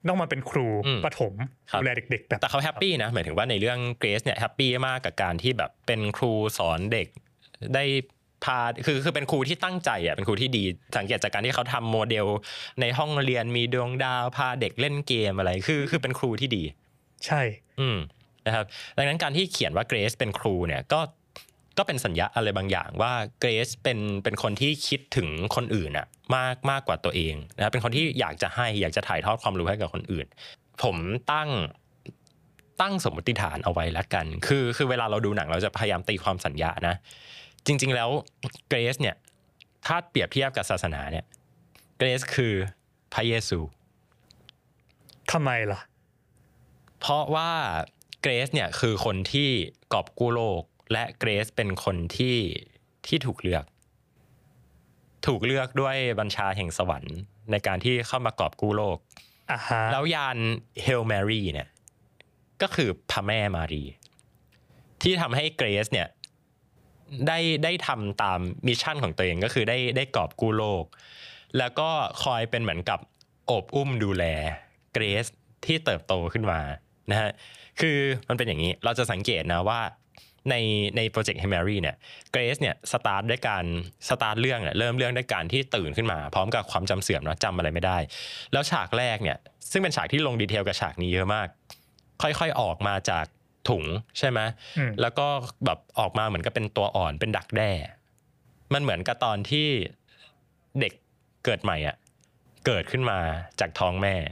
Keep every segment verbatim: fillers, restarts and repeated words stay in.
ต้องมาเป็นครูประถมดูแลเด็กๆแบบแต่เขาแฮปปี้นะหมายถึงว่าในเรื่องเกรซเนี่ยแฮปปี้มากกับการที่แบบเป็นครูสอนเด็กได้พาคือคือเป็นครูที่ตั้งใจอ่ะเป็นครูที่ดีสังเกตจากการที่เขาทำโมเดลในห้องเรียนมีดวงดาวพาเด็กเล่นเกมอะไรคือคือเป็นครูที่ดีใช่อืมนะครับดังนั้นการที่เขียนว่าเกรซเป็นครูเนี่ยก็ก็เป็นสัญญาอะไรบางอย่างว่าเกรซเป็นเป็นคนที่คิดถึงคนอื่นอะมากมากกว่าตัวเองนะครับเป็นคนที่อยากจะให้อยากจะถ่ายทอดความรู้ให้กับคนอื่นผมตั้งตั้งสมมติฐานเอาไว้แล้วกันคือคือเวลาเราดูหนังเราจะพยายามตีความสัญญานะจริงๆแล้วเกรซเนี่ยถ้าเปรียบเทียบกับศาสนาเนี่ยเกรซคือพระเยซูทำไมล่ะเพราะว่าเกรซเนี่ยคือคนที่กอบกู้โลกและเกรซเป็นคนที่ที่ถูกเลือกถูกเลือกด้วยบัญชาแห่งสวรรค์ในการที่เข้ามากอบกู้โลกอ่าฮะแล้วยาน Hail Mary เนี่ยก็คือพระแม่มารีที่ทำให้เกรซเนี่ยได้ได้ทำตามมิชชั่นของตัวเองก็คือได้ได้กอบกู้โลกแล้วก็คอยเป็นเหมือนกับโอบอุ้มดูแลเกรซที่เติบโตขึ้นมานะฮะคือมันเป็นอย่างนี้เราจะสังเกตนะว่าในในโปรเจกต์ Hail Mary เนี่ยเกรซเนี่ยสตาร์ทด้วยการสตาร์ทเรื่องเนี่ยเริ่มเรื่องด้วยการที่ตื่นขึ้นมาพร้อมกับความจำเสื่อมเนาะจำอะไรไม่ได้แล้วฉากแรกเนี่ยซึ่งเป็นฉากที่ลงดีเทลกับฉากนี้เยอะมากค่อยๆออกมาจากถุงใช่ไหมแล้วก็แบบออกมาเหมือนกับเป็นตัวอ่อนเป็นดักแด้มันเหมือนกับตอนที่เด็กเกิดใหม่อ่ะเกิดขึ้นมาจากท้องแม่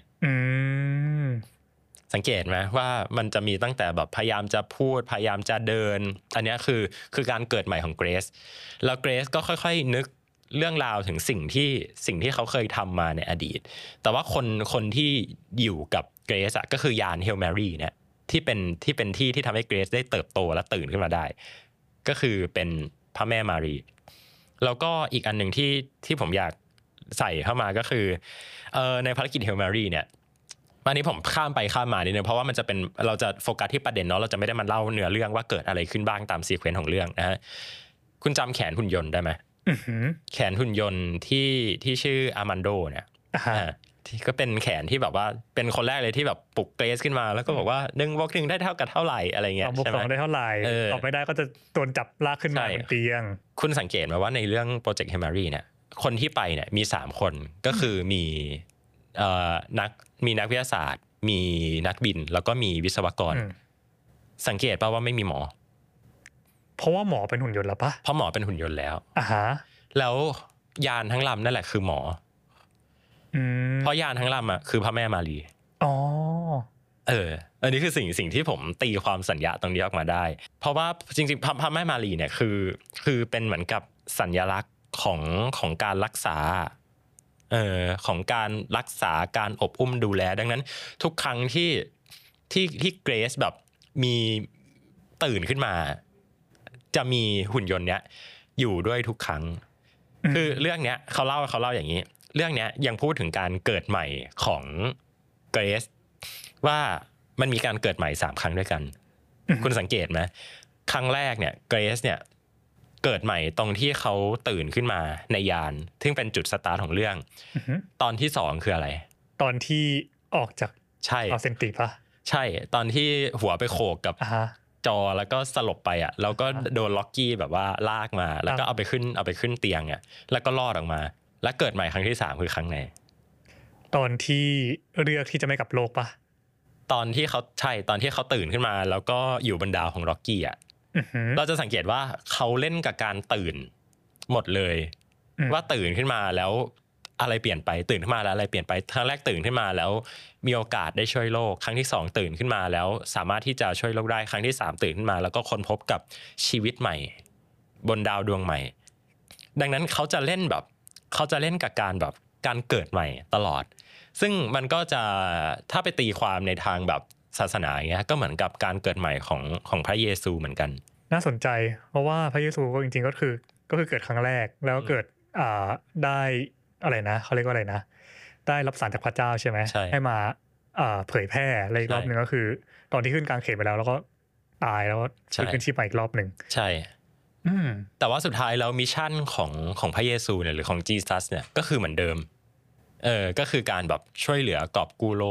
สังเกตไหมว่ามันจะมีตั้งแต่แบบพยายามจะพูดพยายามจะเดินอันนี้คือคือการเกิดใหม่ของเกรซแล้วเกรซก็ค่อยๆนึกเรื่องราวถึงสิ่งที่สิ่งที่เขาเคยทำมาในอดีตแต่ว่าคนคนที่อยู่กับเกรซอะก็คือยานเฮลแมรี่เนี่ยที่เป็นที่เป็นที่ที่ทำให้เกรซได้เติบโตและตื่นขึ้นมาได้ก็คือเป็นพระแม่มารีแล้วก็อีกอันหนึ่งที่ที่ผมอยากใส่เข้ามาก็คือเอ่อในภารกิจเฮลแมรี่เนี่ยวันนี้ผมข้ามไปข้ามมานิดนึงเพราะว่ามันจะเป็นเราจะโฟกัสที่ประเด็นเนาะเราจะไม่ได้มาเล่าเนื้อเรื่องว่าเกิดอะไรขึ้นบ้างตามซีเควนซ์ของเรื่องนะฮะคุณจำแขนหุ่นยนต์ได้ไหมแขนหุ่นยนต์ที่ที่ชื่ออามันโดเนี่ยที่ก็เป็นแขนที่แบบว่าเป็นคนแรกเลยที่แบบปลุกเกรซขึ้นมาแล้วก็บอกว่าหนึ่งบวกหนึ่งได้เท่ากับเท่าไหร่อะไรเงี้ยใช่ไหมบวกสองได้เท่าไหร่ตอบไม่ได้ก็จะโดนจับลากขึ้นมาบนเตียงคุณสังเกตไหมว่าในเรื่องโปรเจกต์เฮลแมรี่เนี่ยคนที่ไปเนี่ยมีสามคนก็คือมีเอ่อนักมีนักวิทยาศาสตร์มีนักบินแล้วก็มีวิศวกรสังเกตป่ะว่าไม่มีหมอเพราะว่าหมอเป็นหุ่นยนต์แล้วป่ะเพราะหมอเป็นหุ่นยนต์แล้วอ่าฮะแล้วยานทั้งลำนั่นแหละคือหมอเพราะยานทั้งลำอ่ะคือพระแม่มารีอ๋อเอออันนี้คือสิ่งสิ่งที่ผมตีความสัญญาตรงนี้ออกมาได้เพราะว่าจริงๆพระแม่มารีเนี่ยคือคือเป็นเหมือนกับสัญลักษณ์ของของการรักษาเอ่อของการรักษาการอบอุ้มดูแลดังนั้นทุกครั้งที่ที่ที่เกรซแบบมีตื่นขึ้นมาจะมีหุ่นยนต์เนี้ยอยู่ด้วยทุกครั้งคือเรื่องเนี้ยเขาเล่าเขาเล่าอย่างนี้เรื่องเนี้ยยังพูดถึงการเกิดใหม่ของเกรซว่ามันมีการเกิดใหม่สามครั้งด้วยกันคุณสังเกตไหมครั้งแรกเนี่ยเกรซเนี่ยเกิดใหม่ตรงที่เขาตื่นขึ้นมาในยานซึ่งเป็นจุดสตาร์ทของเรื่องตอนที่สองคืออะไรตอนที่ออกจากใช่ออเซนติกป่ะใช่ตอนที่หัวไปโขกกับจอแล้วก็สลบไปอ่ะแล้วก็โดนล็อกกี้แบบว่าลากมาแล้วก็เอาไปขึ้นเอาไปขึ้นเตียงอ่ะแล้วก็รอดออกมาแล้วเกิดใหม่ครั้งที่สามคือครั้งไหนตอนที่เลือกที่จะไม่กลับโลกป่ะตอนที่เขาใช่ตอนที่เขาตื่นขึ้นมาแล้วก็อยู่บนดาวของล็อกกี้อ่ะเราจะสังเกตว่าเขาเล่นกับการตื่นหมดเลยว่าตื่นขึ้นมาแล้วอะไรเปลี่ยนไปตื่นขึ้นมาแล้วอะไรเปลี่ยนไปครั้งแรกตื่นขึ้นมาแล้วมีโอกาสได้ช่วยโลกครั้งที่สองตื่นขึ้นมาแล้วสามารถที่จะช่วยโลกได้ครั้งที่สามตื่นขึ้นมาแล้วก็ค้นพบกับชีวิตใหม่บนดาวดวงใหม่ดังนั้นเขาจะเล่นแบบเขาจะเล่นกับการแบบการเกิดใหม่ตลอดซึ่งมันก็จะถ้าไปตีความในทางแบบศาสนาอย่างเงี้ยก็เหมือนกับการเกิดใหม่ของของพระเยซูเหมือนกันน่าสนใจเพราะว่าพระเยซูก็จริงๆก็คือก็คือเกิดครั้งแรกแล้วเกิดอ่าได้อะไรนะเขาเรียกว่าอะไรนะได้รับสารจากพระเจ้าใช่ไหมให้มาอ่าเผยแพร่อะไรอีกรอบหนึ่งก็คือตอนที่ขึ้นกลางเขนไปแล้วแล้วก็ตายแล้วก็ขึ้นชีพใหม่อีกรอบหนึ่งใช่แต่ว่าสุดท้ายแล้วมิชชั่นของของพระเยซูเนี่ยหรือของจีซัสเนี่ยก็คือเหมือนเดิมเออก็คือการแบบช่วยเหลือกอบกู้โลก